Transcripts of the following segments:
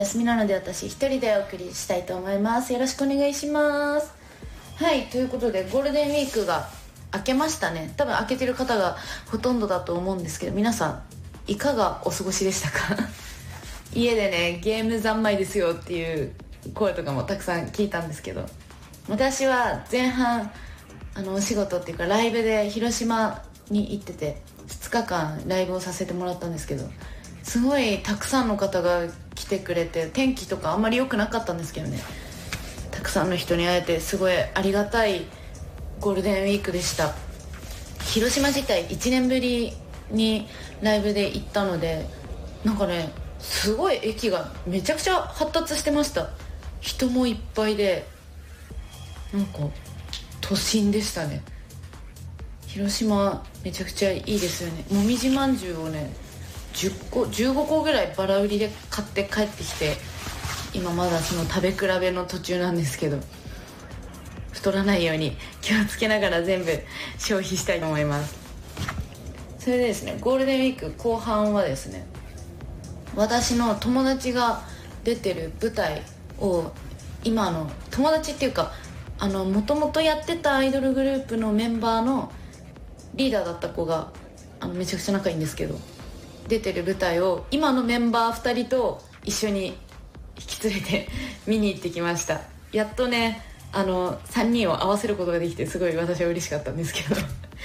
休みなので私一人でお送りしたいと思います。よろしくお願いします。はい、ということでゴールデンウィークが明けましたね。多分明けてる方がほとんどだと思うんですけど、皆さんいかがお過ごしでしたか？家でねゲーム三昧ですよっていう声とかもたくさん聞いたんですけど、私は前半お仕事っていうかライブで広島に行ってて2日間ライブをさせてもらったんですけど、すごいたくさんの方が来てくれて、天気とかあんまり良くなかったんですけどね、たくさんの人に会えてすごいありがたいゴールデンウィークでした。広島自体1年ぶりにライブで行ったので、なんかねすごい駅がめちゃくちゃ発達してました。人もいっぱいで、なんか都心でしたね。広島めちゃくちゃいいですよね。もみじまんじゅうをね10個15個ぐらいバラ売りで買って帰ってきて、今まだその食べ比べの途中なんですけど、太らないように気をつけながら全部消費したいと思います。それでですね、ゴールデンウィーク後半はですね、私の友達が出てる舞台を、今の友達っていうかもともとやってたアイドルグループのメンバーのリーダーだった子がめちゃくちゃ仲いいんですけど、出てる舞台を今のメンバー2人と一緒に引き連れて見に行ってきました。やっとね3人を合わせることができて、すごい私は嬉しかったんですけど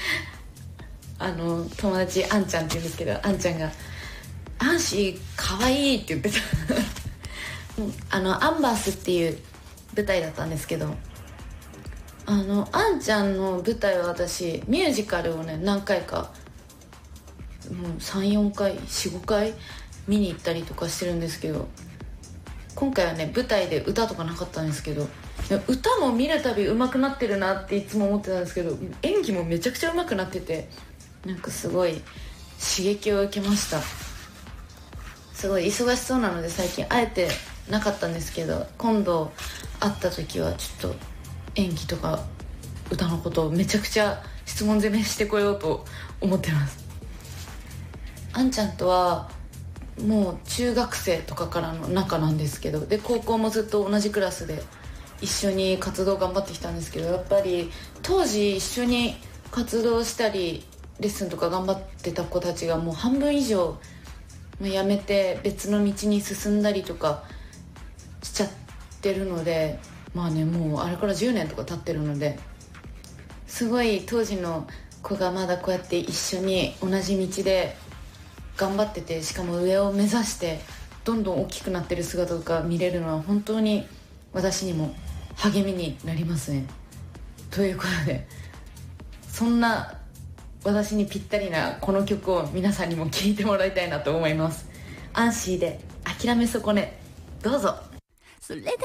友達あんちゃんって言うんですけど、あんちゃんがアンシーかわいいって言ってたアンバースっていう舞台だったんですけど、あんちゃんの舞台は私ミュージカルをね何回かもう34回45回見に行ったりとかしてるんですけど、今回はね舞台で歌とかなかったんですけど、歌も見るたび上手くなってるなっていつも思ってたんですけど、演技もめちゃくちゃ上手くなってて、なんかすごい刺激を受けました。すごい忙しそうなので最近会えてなかったんですけど、今度会った時はちょっと演技とか歌のことをめちゃくちゃ質問攻めしてこようと思ってます。あんちゃんとはもう中学生とかからの仲なんですけど、で高校もずっと同じクラスで一緒に活動頑張ってきたんですけど、やっぱり当時一緒に活動したりレッスンとか頑張ってた子たちがもう半分以上辞めて別の道に進んだりとかしちゃってるので、まあねもうあれから10年とか経ってるので、すごい当時の子がまだこうやって一緒に同じ道で頑張ってて、しかも上を目指してどんどん大きくなってる姿とか見れるのは本当に私にも励みになりますね。ということで、そんな私にぴったりなこの曲を皆さんにも聴いてもらいたいなと思います。アンシーで諦め損ね、どうぞ。それで